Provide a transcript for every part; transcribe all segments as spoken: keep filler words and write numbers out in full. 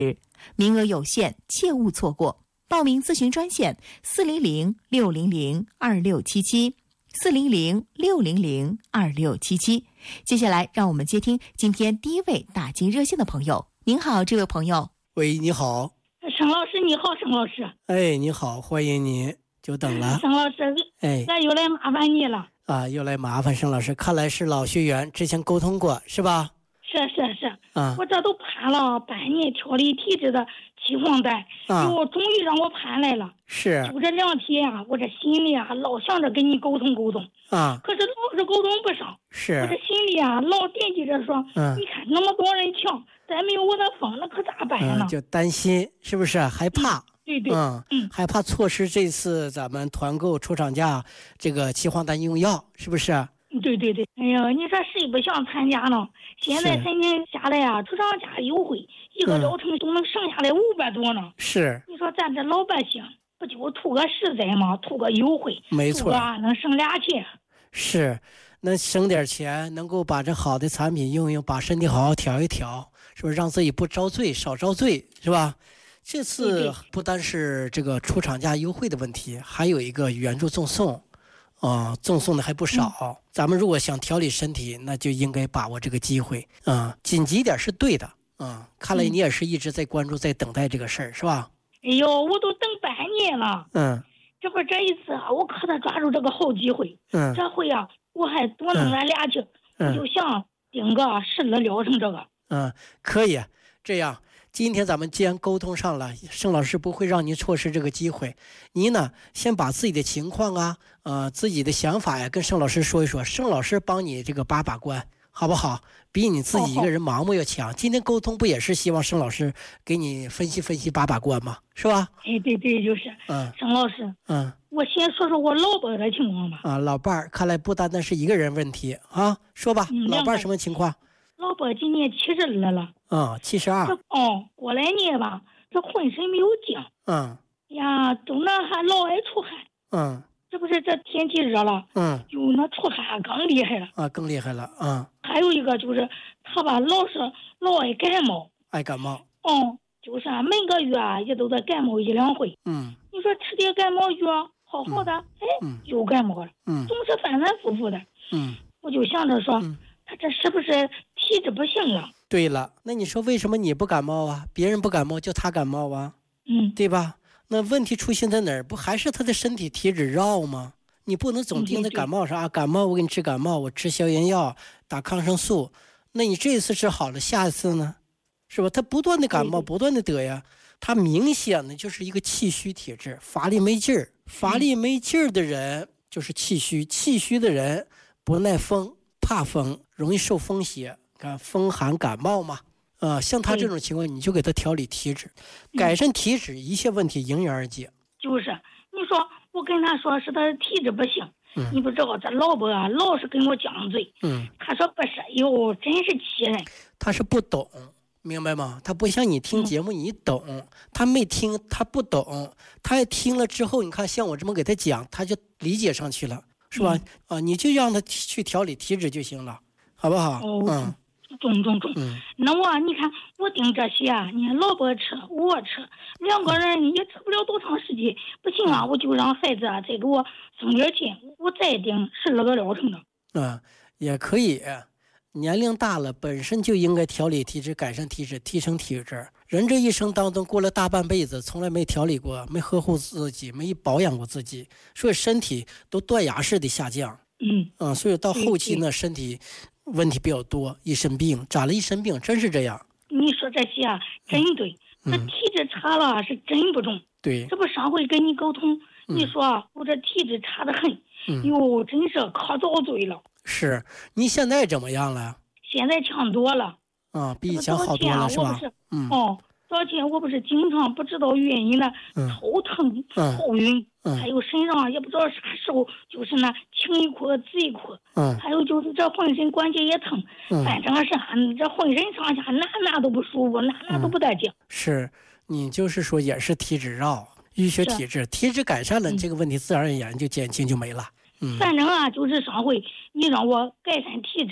名额有限，切勿错过。报名咨询专线四零零六零零二六七七四零零六零零二六七七。接下来让我们接听今天第一位打进热线的朋友。您好，这位朋友。 喂，你好。 沈老师你好。沈老师， 哎，你好，欢迎你，久等了。 沈老师， 哎， 咱又来麻烦你了啊，又来麻烦沈老师，看来是老学员，之前沟通过是吧？ 是是是啊， 我这都盘了半年调理体质的期黄丹， 啊， 我终于让我盘来了。 是， 就这两天啊，我这心里啊老想着跟你沟通沟通啊， 可是老是沟通不上。 是， 我这心里啊老惦记着说， 嗯， 你看那么多人抢，咱没有我的风，那可咋办呢？ 嗯，就担心是不是？害怕。 嗯对对， 嗯嗯，害怕错失这次咱们团购出厂价这个期黄丹用药，是不是？ 对对对，哎呀，你说谁不想参加呢？现在申请下来呀，出厂价优惠，一个疗程都能省下来五百多呢。 是， 你说咱这老百姓不就图个实在吗？图个优惠， 没错， 能省俩钱。 是，能省点钱，能够把这好的产品用用，把身体好好调一调，是不是让自己不遭罪，少遭罪，是吧？这次不单是这个出厂价优惠的问题，还有一个援助赠送，啊、呃，赠送的还不少、嗯。咱们如果想调理身体，那就应该把握这个机会啊、呃，紧急点是对的啊、呃。看来你也是一直在关注，在等待这个事儿，是吧？ 哎呦，我都等半年了。 嗯， 这不这一次啊，我可得抓住这个好机会。 嗯， 这回啊，我还多弄了俩劲、嗯，我就想定个十日疗程这个。 嗯，可以，这样。今天咱们既然沟通上了，盛老师不会让您错失这个机会。您呢，先把自己的情况啊，呃，自己的想法呀，跟盛老师说一说，盛老师帮你这个把把关，好不好？比你自己一个人盲目要强。今天沟通不也是希望盛老师给你分析分析把把关吗？是吧？ 哎，对对，就是。嗯，盛老师， 嗯， 我先说说我老伴的情况吧。 啊，老伴儿，看来不单单是一个人问题啊，说吧，嗯、老伴儿什么情况？ 老伴今年七十二了。 啊、嗯，七十二。 哦，过来年吧，这浑身没有劲。 嗯。 呀，都那还老爱出汗。 嗯。 这不是这天气热了。 嗯。 就那出汗更厉害了。 啊，更厉害了。嗯。 还有一个就是他吧，老是老爱感冒。 爱感冒。 哦，就是啊，每个月啊也都在感冒一两回。 嗯。 你说吃点感冒药，好好的，嗯、哎， 嗯， 又感冒了。 嗯。 总是反反复复的。 嗯。 我就想着说。嗯，他这是不是体质不行了？ 对了，那你说为什么你不感冒啊？别人不感冒就他感冒啊？ 嗯， 对吧？那问题出现在哪儿？不还是他的身体体质绕吗？你不能总盯着感冒上啊！感冒我给你治感冒，我吃消炎药，打抗生素。那你这一次治好了，下一次呢？是吧？他不断的感冒，不断的得呀。他明显的就是一个气虚体质，乏力没劲儿。乏力没劲儿的人就是气虚，气虚的人不耐风。怕风，容易受风邪，看风寒感冒嘛，呃，像他这种情况，你就给他调理体质，改善体质，一切问题迎刃而解。 就是你说我跟他说是他的体质不行， 嗯、 你不知道这老婆啊，老是跟我犟嘴， 嗯， 他说不是，哟，真是气人。 他是不懂，明白吗？他不像你听节目，你懂，嗯、他没听，他不懂，他也听了之后，你看像我这么给他讲，他就理解上去了。是吧、嗯？啊，你就让他去调理体质就行了，好不好？ 哦， 嗯， 中中中。 嗯， 那我你看我订这些啊，你看老婆吃，我吃，两个人也吃不了多长时间，不行啊，我就让孩子啊再给我送点钱，我再订十二个疗程的。 嗯，也可以。年龄大了，本身就应该调理体质，改善体质，提升体质。人这一生当中过了大半辈子，从来没调理过，没呵护自己，没保养过自己，所以身体都断崖式的下降。 嗯嗯，所以到后期呢，身体问题比较多，一身病，长了一身病，真是这样。 你说这些啊，真对。这、嗯、体质差了是真不中。 对。 这不上回跟你沟通， 嗯、 你说啊，我这体质差得很， 嗯、 哟，真是可遭罪了。 是，你现在怎么样了？ 现在强多了。 啊，比以前好多了，是吧？ 是嗯。 哦，早前我不是经常不知道原因的头疼、 嗯、 头晕、 嗯， 还有身上也不知道啥时候就是那青一块紫一块， 嗯， 还有就是这浑身关节也疼， 嗯， 反正是这浑身上下哪哪都不舒服，哪哪都不得劲。 嗯、是，你就是说也是体质绕，淤血体质，体质改善了，嗯、这个问题自然而然就减轻就没了。嗯， 反正啊，就是上回你让我改善体质。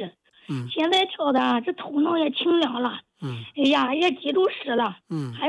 嗯现在跳的这头脑也清亮了， 嗯哎呀，也记住诗了， 嗯。 还